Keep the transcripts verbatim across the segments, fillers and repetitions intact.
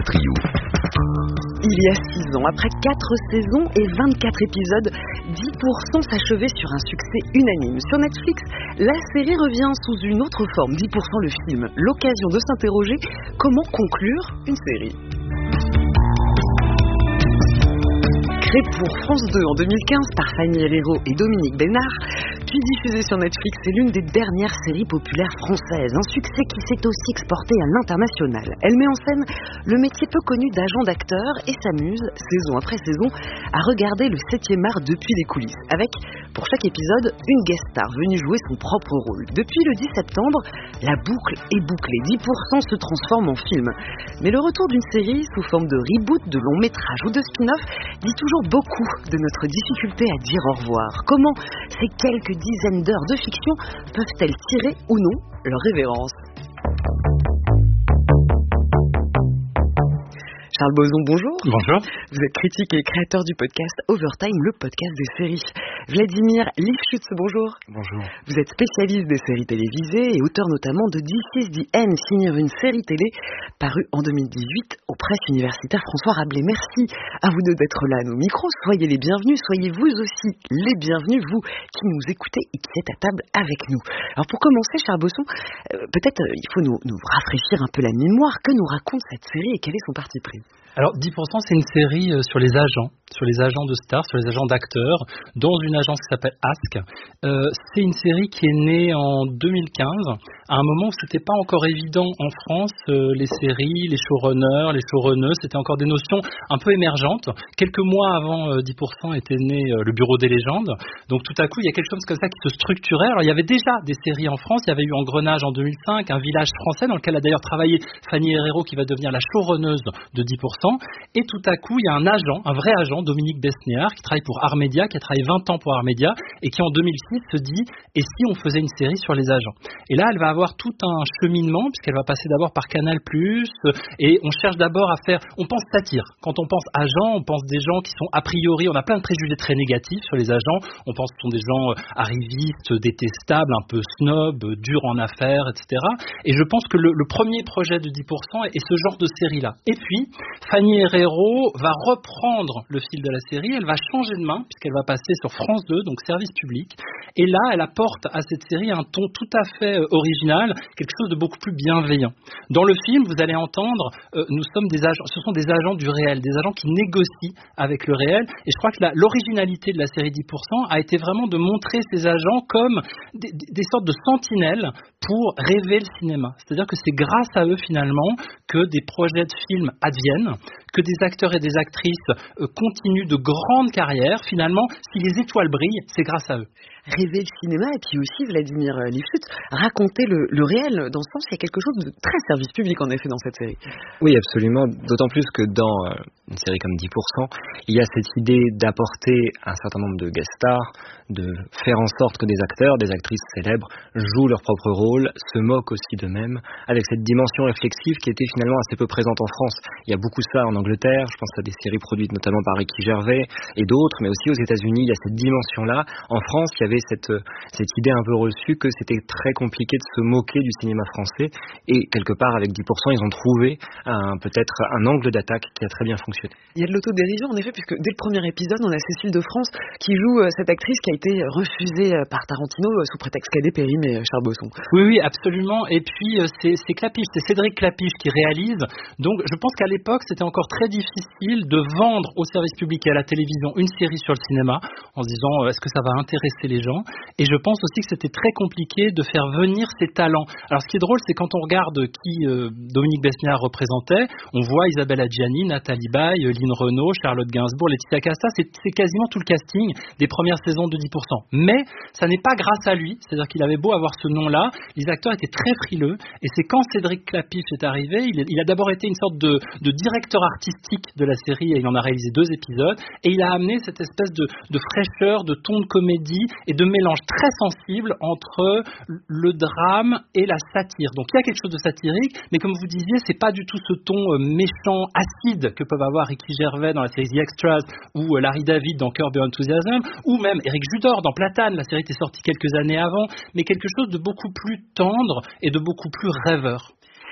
Trio. Il y a six ans, après quatre saisons et vingt-quatre épisodes, dix pour cent s'achevait sur un succès unanime. Sur Netflix, la série revient sous une autre forme, dix pour cent le film. L'occasion de s'interroger comment conclure une série. Créée pour France deux en deux mille quinze par Fanny Herrero et Dominique Besnard, puis diffusée sur Netflix, c'est l'une des dernières séries populaires françaises. Un succès qui s'est aussi exporté à l'international. Elle met en scène le métier peu connu d'agent d'acteur et s'amuse, saison après saison, à regarder le septième art depuis les coulisses, avec, pour chaque épisode, une guest star venue jouer son propre rôle. Depuis le dix septembre, la boucle est bouclée. dix pour cent se transforme en film. Mais le retour d'une série sous forme de reboot, de long métrage ou de spin-off dit toujours beaucoup de notre difficulté à dire au revoir. Comment ces quelques dizaines d'heures de fiction peuvent-elles tirer ou non leur révérence? Charles Boson, bonjour. Bonjour. Vous êtes critique et créateur du podcast Overtime, le podcast des séries. Vladimir Lifshutz, bonjour. Bonjour. Vous êtes spécialiste des séries télévisées et auteur notamment de This is the End, finir une série télé parue en deux mille dix-huit aux presses universitaires. François Rabelais, merci à vous deux d'être là à nos micros. Soyez les bienvenus, soyez vous aussi les bienvenus, vous qui nous écoutez et qui êtes à table avec nous. Alors pour commencer, Charles Boson, euh, peut-être euh, il faut nous, nous rafraîchir un peu la mémoire. Que nous raconte cette série et quel est son parti pris? Alors dix pour cent, c'est une série sur les agents, sur les agents de stars, sur les agents d'acteurs, dans une agence qui s'appelle Ask. Euh, c'est une série qui est née en deux mille quinze, à un moment où c'était pas encore évident en France, euh, les séries, les showrunners, les showrunneuses, c'était encore des notions un peu émergentes. Quelques mois avant euh, dix pour cent était né euh, le Bureau des légendes, donc tout à coup il y a quelque chose comme ça qui se structurait. Alors il y avait déjà des séries en France, il y avait eu Engrenage en deux mille cinq, Un village français dans lequel a d'ailleurs travaillé Fanny Herrero qui va devenir la showrunneuse de dix pour cent. Et tout à coup, il y a un agent, un vrai agent, Dominique Besnard, qui travaille pour Artmedia, qui a travaillé vingt ans pour Artmedia, et qui en deux mille six se dit « Et si on faisait une série sur les agents ?» Et là, elle va avoir tout un cheminement, puisqu'elle va passer d'abord par Canal plus, et on cherche d'abord à faire... On pense satire. Quand on pense agents, on pense des gens qui sont a priori... On a plein de préjugés très négatifs sur les agents. On pense que ce sont des gens arrivistes, détestables, un peu snobs, durs en affaires, et cetera. Et je pense que le, le premier projet de dix pour cent est ce genre de série-là. Et puis... Fanny Herrero va reprendre le fil de la série, elle va changer de main puisqu'elle va passer sur France deux, donc service public, et là elle apporte à cette série un ton tout à fait original, quelque chose de beaucoup plus bienveillant. Dans le film, vous allez entendre, euh, nous sommes des agents, ce sont des agents du réel, des agents qui négocient avec le réel, et je crois que la, l'originalité de la série dix pour cent a été vraiment de montrer ces agents comme des, des sortes de sentinelles pour rêver le cinéma. C'est-à-dire que c'est grâce à eux finalement que des projets de films adviennent, que des acteurs et des actrices euh, continuent de grandes carrières. Finalement, si les étoiles brillent, c'est grâce à eux. Rêver le cinéma et puis aussi, Vladimir Lifshutz, raconter le, le réel. Dans ce sens, il y a quelque chose de très service public en effet dans cette série. Oui, absolument. D'autant plus que dans euh, une série comme dix pour cent, il y a cette idée d'apporter un certain nombre de guest stars, de faire en sorte que des acteurs, des actrices célèbres jouent leur propre rôle, se moquent aussi d'eux-mêmes, avec cette dimension réflexive qui était finalement assez peu présente en France. Il y a beaucoup ça en Angleterre, je pense à des séries produites notamment par Ricky Gervais et d'autres, mais aussi aux États-Unis, il y a cette dimension-là. En France, il y avait cette, cette idée un peu reçue que c'était très compliqué de se moquer du cinéma français, et quelque part avec dix pour cent, ils ont trouvé un, peut-être un angle d'attaque qui a très bien fonctionné. Il y a de l'autodérision en effet, puisque dès le premier épisode, on a Cécile de France qui joue cette actrice qui a été refusée par Tarantino sous prétexte qu'elle est périmée, Charles Boson. Oui, oui, absolument. Et puis c'est, c'est Clapiche, c'est Cédric Clapiche qui réalise. Donc je pense qu'à l'époque, c'était encore très difficile de vendre au service public et à la télévision une série sur le cinéma en se disant est-ce que ça va intéresser les gens. Et je pense aussi que c'était très compliqué de faire venir ces talents. Alors ce qui est drôle, c'est quand on regarde qui euh, Dominique Besnard représentait, on voit Isabelle Adjani, Nathalie Baye, Lynn Renaud, Charlotte Gainsbourg, Laetitia Casta, c'est, c'est quasiment tout le casting des premières saisons de dix pour cent. Mais ça n'est pas grâce à lui, c'est-à-dire qu'il avait beau avoir ce nom-là, les acteurs étaient très frileux, et c'est quand Cédric Clapiche est arrivé, il, est, il a d'abord été une sorte de, de directeur artistique de la série, et il en a réalisé deux épisodes, et il a amené cette espèce de, de fraîcheur, de ton de comédie, et de mélange très sensible entre le drame et la satire. Donc il y a quelque chose de satirique, mais comme vous disiez, c'est pas du tout ce ton euh, méchant, acide que peuvent avoir Ricky Gervais dans la série The Extras ou euh, Larry David dans Curb Your Enthusiasm, ou même Éric Judor dans Platane. La série était sortie quelques années avant, mais quelque chose de beaucoup plus tendre et de beaucoup plus rêveur.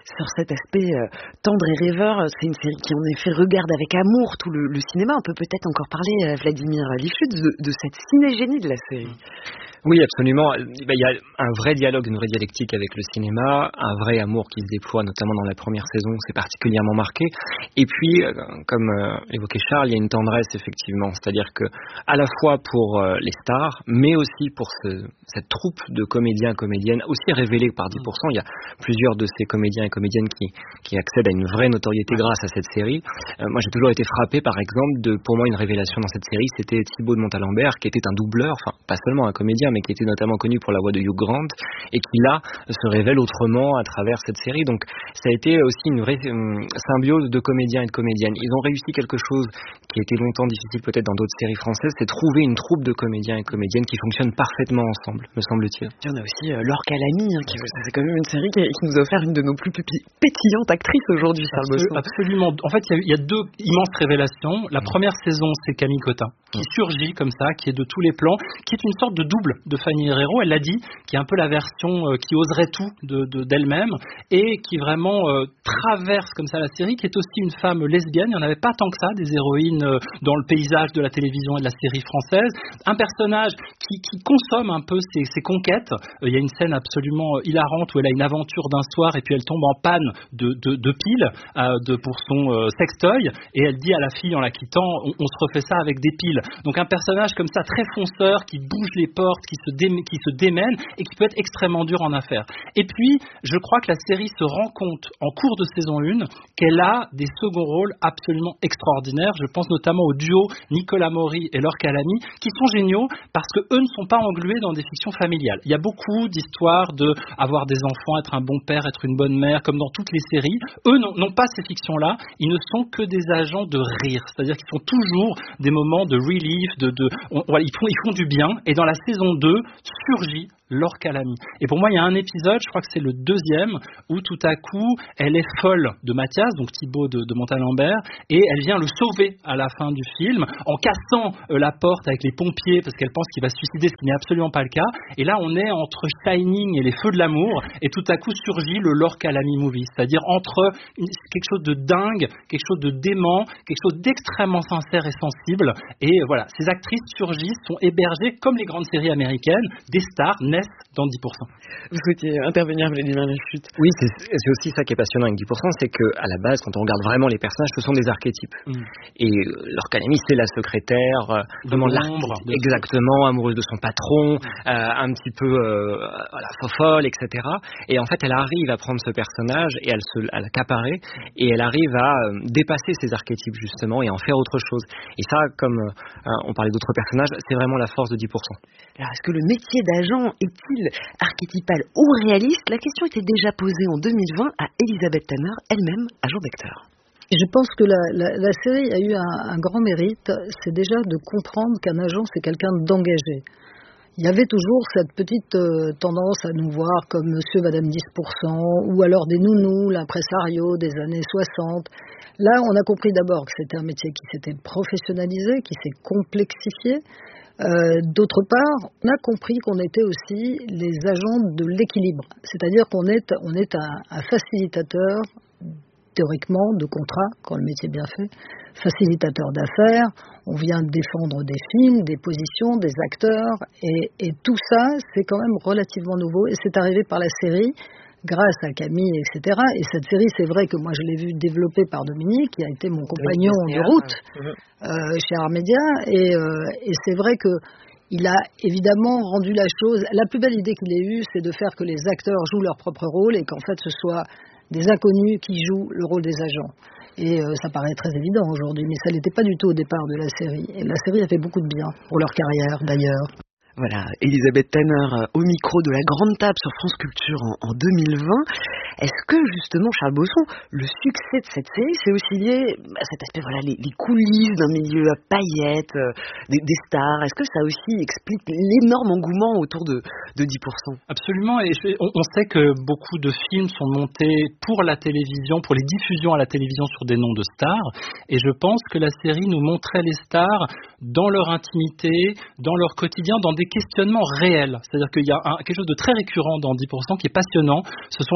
sur cet aspect euh, tendre et rêveur. C'est une série qui en effet regarde avec amour tout le, le cinéma. On peut peut-être encore parler, euh, Vladimir Lifshutz, de, de cette cinégénie de la série. Oui, absolument. Il y a un vrai dialogue, une vraie dialectique avec le cinéma, un vrai amour qui se déploie, notamment dans la première saison, c'est particulièrement marqué. Et puis, comme évoquait Charles, il y a une tendresse, effectivement. C'est-à-dire que, à la fois pour les stars, mais aussi pour ce, cette troupe de comédiens et comédiennes, aussi révélés par dix pour cent. Il y a plusieurs de ces comédiens et comédiennes qui, qui accèdent à une vraie notoriété grâce à cette série. Euh, moi, j'ai toujours été frappé, par exemple, de, pour moi, une révélation dans cette série, c'était Thibaut de Montalembert, qui était un doubleur, enfin, pas seulement un comédien, mais qui était notamment connu pour la voix de Hugh Grant, et qui là se révèle autrement à travers cette série. Donc ça a été aussi une vraie une symbiose de comédiens et de comédiennes. Ils ont réussi quelque chose qui était longtemps difficile peut-être dans d'autres séries françaises, c'est trouver une troupe de comédiens et comédiennes qui fonctionnent parfaitement ensemble, me semble-t-il. Il y en a aussi euh, Laure Calamy, hein, qui c'est quand même une série qui, qui nous a offert une de nos plus pétillantes actrices aujourd'hui, Charles Besson. Absolument. En fait, il y, a, il y a deux immenses révélations. La première saison, c'est Camille Cotin, qui surgit comme ça, qui est de tous les plans, qui est une sorte de double de Fanny Herrero, elle l'a dit, qui est un peu la version euh, qui oserait tout de, de, d'elle-même et qui vraiment euh, traverse comme ça la série, qui est aussi une femme lesbienne. Il n'y en avait pas tant que ça, des héroïnes euh, dans le paysage de la télévision et de la série française. Un personnage qui, qui consomme un peu ses, ses conquêtes. Euh, il y a une scène absolument euh, hilarante où elle a une aventure d'un soir et puis elle tombe en panne de, de, de piles euh, de, pour son euh, sextoy et elle dit à la fille en la quittant, on, on se refait ça avec des piles. Donc un personnage comme ça, très fonceur, qui bouge les portes, qui se, dé, qui se démène et qui peut être extrêmement dur en affaires. Et puis, je crois que la série se rend compte en cours de saison un qu'elle a des seconds rôles absolument extraordinaires. Je pense notamment au duo Nicolas Maury et Laure Calamy, qui sont géniaux parce que eux ne sont pas englués dans des fictions familiales. Il y a beaucoup d'histoires de avoir des enfants, être un bon père, être une bonne mère, comme dans toutes les séries. Eux n'ont, n'ont pas ces fictions-là. Ils ne sont que des agents de rire. C'est-à-dire qu'ils font toujours des moments de relief, de, de, on, voilà, ils font, ils font du bien. Et dans la saison deux, surgit Laure Calamy. Et pour moi, il y a un épisode, je crois que c'est le deuxième, où tout à coup, elle est folle de Mathias, donc Thibaut de, de Montalembert, et elle vient le sauver à la fin du film, en cassant euh, la porte avec les pompiers, parce qu'elle pense qu'il va se suicider, ce qui n'est absolument pas le cas. Et là, on est entre Shining et les Feux de l'amour, et tout à coup surgit le Laure Calamy movie, c'est-à-dire entre une, quelque chose de dingue, quelque chose de dément, quelque chose d'extrêmement sincère et sensible. Et euh, voilà, ces actrices surgissent, sont hébergées, comme les grandes séries américaines, des stars naissent dans dix pour cent. Vous souhaitiez intervenir, Vladimir Lifshutz? Oui, c'est, c'est aussi ça qui est passionnant avec dix pour cent, c'est qu'à la base, quand on regarde vraiment les personnages, ce sont des archétypes. Mm. Et euh, Laure Calamy, c'est la secrétaire, euh, vraiment l'artiste, exactement, amoureuse de son patron, euh, un petit peu euh, voilà, fofolle, et cetera. Et en fait, elle arrive à prendre ce personnage et à le, à l'accaparer, et elle arrive à euh, dépasser ces archétypes, justement, et en faire autre chose. Et ça, comme euh, on parlait d'autres personnages, c'est vraiment la force de dix pour cent. Alors, est-ce que le métier d'agent est-il archétypal ou réaliste? La question était déjà posée en deux mille vingt à Elisabeth Tanner, elle-même agent d'acteur. Je pense que la, la, la série a eu un, un grand mérite, c'est déjà de comprendre qu'un agent, c'est quelqu'un d'engagé. Il y avait toujours cette petite euh, tendance à nous voir comme monsieur, madame dix pour cent, ou alors des nounous, l'impresario des années soixante. Là, on a compris d'abord que c'était un métier qui s'était professionnalisé, qui s'est complexifié. Euh, d'autre part, on a compris qu'on était aussi les agents de l'équilibre, c'est-à-dire qu'on est, on est un, un facilitateur, théoriquement, de contrat, quand le métier est bien fait, facilitateur d'affaires, on vient défendre des films, des positions, des acteurs, et, et tout ça, c'est quand même relativement nouveau, et c'est arrivé par la série, grâce à Camille, et cetera. Et cette série, c'est vrai que moi je l'ai vue développée par Dominique, qui a été mon compagnon de route euh, chez Armédia, et, euh, et c'est vrai que il a évidemment rendu la chose. La plus belle idée qu'il ait eue, c'est de faire que les acteurs jouent leur propre rôle et qu'en fait ce soit des inconnus qui jouent le rôle des agents. Et euh, ça paraît très évident aujourd'hui, mais ça l'était pas du tout au départ de la série. Et la série a fait beaucoup de bien pour leur carrière d'ailleurs. Voilà, Elisabeth Tanner au micro de la Grande Table sur France Culture en, en deux mille vingt. Est-ce que justement, Charles Besson, le succès de cette série, c'est aussi lié à cet aspect, voilà, les, les coulisses d'un milieu à paillettes, euh, des, des stars? Est-ce que ça aussi explique l'énorme engouement autour de, de dix pour cent? Absolument, et je, on, on sait que beaucoup de films sont montés pour la télévision, pour les diffusions à la télévision sur des noms de stars, et je pense que la série nous montrait les stars dans leur intimité, dans leur quotidien, dans des questionnements réels. C'est-à-dire qu'il y a un, quelque chose de très récurrent dans dix pour cent qui est passionnant, ce sont les acteurs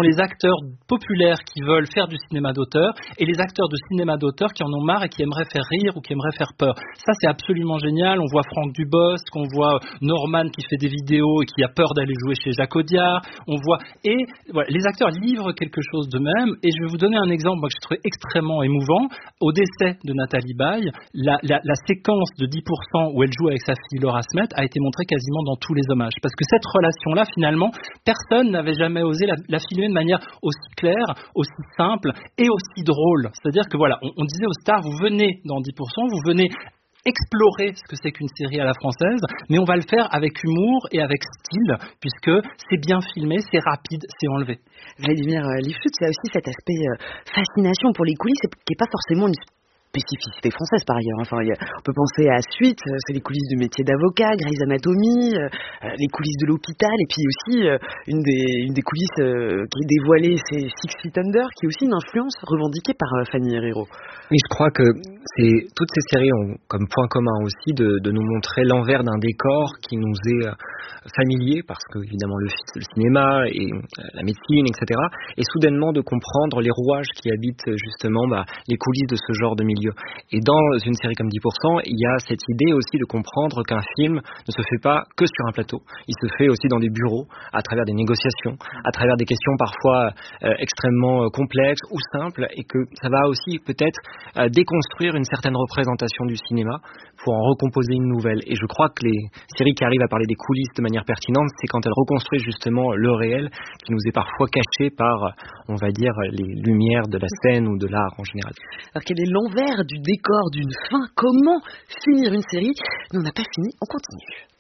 acteurs populaires qui veulent faire du cinéma d'auteur et les acteurs de cinéma d'auteur qui en ont marre et qui aimeraient faire rire ou qui aimeraient faire peur. Ça, c'est absolument génial. On voit Franck Dubosc, on voit Norman qui fait des vidéos et qui a peur d'aller jouer chez Jacques Audiard. On voit et voilà, les acteurs livrent quelque chose d'eux-mêmes. Et je vais vous donner un exemple moi, que j'ai trouvé extrêmement émouvant. Au décès de Nathalie Baye, la, la, la séquence de dix pour cent où elle joue avec sa fille Laura Smet a été montrée quasiment dans tous les hommages. Parce que cette relation-là, finalement, personne n'avait jamais osé la, la filmer de manière aussi claire, aussi simple et aussi drôle. C'est-à-dire que voilà, on, on disait aux stars, vous venez dans dix pour cent, vous venez explorer ce que c'est qu'une série à la française, mais on va le faire avec humour et avec style, puisque c'est bien filmé, c'est rapide, c'est enlevé. Vladimir Lifshutz, il y a aussi cet aspect euh, fascination pour les coulisses, qui n'est pas forcément une spécificité française par ailleurs. Enfin, il y a, on peut penser à Suite, euh, c'est les coulisses du métier d'avocat, Grey's Anatomy, euh, les coulisses de l'hôpital, et puis aussi euh, une, des, une des coulisses euh, qui est dévoilée, c'est Six Feet Under, qui est aussi une influence revendiquée par euh, Fanny Herrero. Oui, je crois que c'est, toutes ces séries ont comme point commun aussi de, de nous montrer l'envers d'un décor qui nous est euh, familier, parce que évidemment le, le cinéma et euh, la médecine, et cetera, et soudainement de comprendre les rouages qui habitent justement bah, les coulisses de ce genre de milieu. Et dans une série comme dix pour cent, il y a cette idée aussi de comprendre qu'un film ne se fait pas que sur un plateau. Il se fait aussi dans des bureaux, à travers des négociations, à travers des questions parfois euh, extrêmement complexes ou simples, et que ça va aussi peut-être euh, déconstruire une certaine représentation du cinéma pour en recomposer une nouvelle. Et je crois que les séries qui arrivent à parler des coulisses de manière pertinente, c'est quand elles reconstruisent justement le réel qui nous est parfois caché par, on va dire, les lumières de la scène ou de l'art en général. Alors quel est l'envers du décor d'une fin? Comment finir une série? Nous, on n'a pas fini, on continue.